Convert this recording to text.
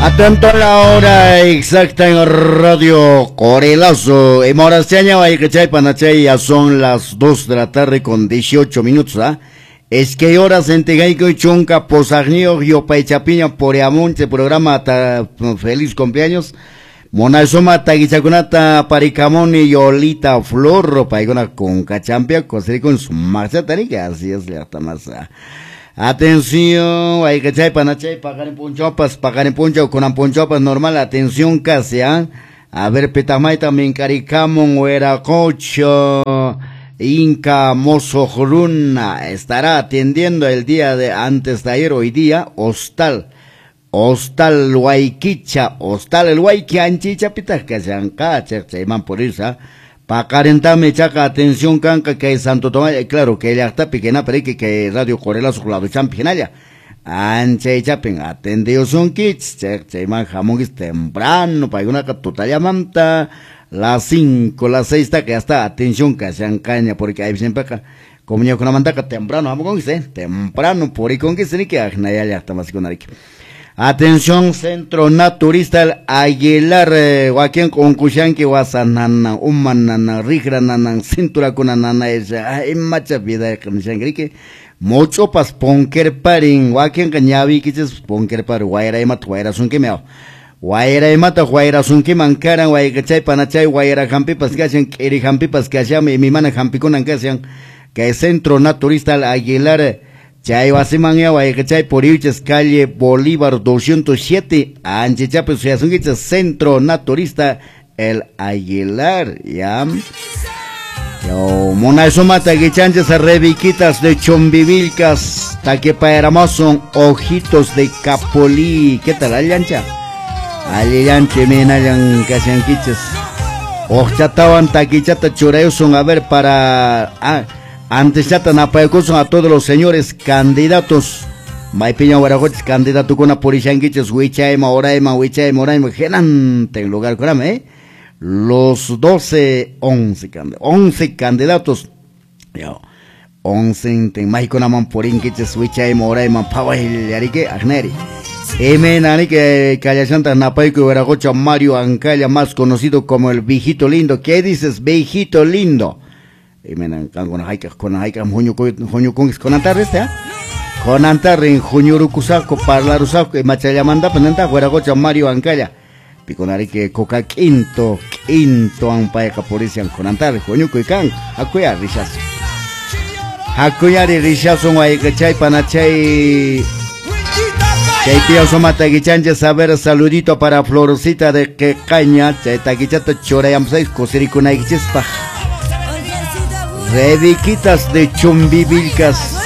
Atento a la hora exacta en Radio Corelazo. En Morasteña, Guayacachay, Panachay, ya son las 2 de la tarde con 18 minutos, ¿ah? Es que horas en Tegaico y Chunca, Posagnio, Yopaichapiña, Poreamunche, programa feliz cumpleaños. Monasoma, Taguichacunata, Paricamoni, Yolita, Flor, Paigona con Cachampia, Cosri con su marcha tarica, así es la tamasa. Atención, hay que chay panachay, pagar en punchopas, con punchopas normal, atención casi, ¿ah? A ver, Petamay también, Caricamon, Hueracocho, Inca, Mozo, Juruna, estará atendiendo el día de antes de ayer, hoy día, Hostal Huayquicha, Hostal el Huayqui, Anchicha, Pitasca, Chanca, Chayman por irsa. Pa carentame chaca atención canca que Santo Tomás, claro que ya está pequeña pero que Radio Corelazo lado championalla. Anche chapen atendió son kits, che man jamón es temprano para una total manta las 5, las 6 está que ya está atención que sean caña porque hay siempre acá como yo con la manta temprano, vamos con que temprano por ahí con que se ni que ya está más con aquí. Atención, Centro Naturista el Aguilar, Joaquín con Cushanqui, Guasanana, Umanana, Rigranana, Cintura con Anana, ay, macha vida, que mucho pas ponker parin, Joaquín Cañavi, que es ponker par, Guaira y Matuaira son que meo. Guaira y Mata, Guaira son que mancaran, Guaicachay, Panachay, Guaira Jampi, Pascasian, Eri Jampi, Pascasian, mi mana Jampi con Ancasian, que es Centro Naturista el Aguilar. Chay Guasimania, Guayacachay, Poriches, calle Bolívar 207, Anchichape, Suyasunguicha, Centro Naturista, el Aguilar, ya. Yo, Monasoma, Taguichanches, Rebiquitas de Chombivilcas, Taquepaeramoson, Ojitos de Capolí, ¿qué tal, Aliancha? Alianche, Menayan, Casianquiches, Ochatawan, Taquichata, Churayoson, a ver, para, antes ya tan apayacoson a todos los señores candidatos. Maipiña Guarajotes, candidato con Aporishanquiches, Huichaima, Oraima, Genante en lugar con los 11 candidatos. Yo, 11 en Maiconaman Porinquiches, Huichaima, Oraima, Pawai, Yarique, Agneri. Nani que Callachanta Napaico y Guarajocha, Mario Ancaya, más conocido como el Viejito Lindo. ¿Qué dices, Viejito Lindo? Y me con haikas junio con antarre con antarre en junio rucusaco parlarusaco y machayamanda penenta Guaragocha Mario Ancaya piconari que coca quinto ampaya caporician con antarre junio cuican acuya richazo guaycachay panachay chay tío somata guichanche saber saludito para Florcita de que caña chay taquichata chorayam 6 cosiricuna chispa Rebiquitas de Chumbivilcas,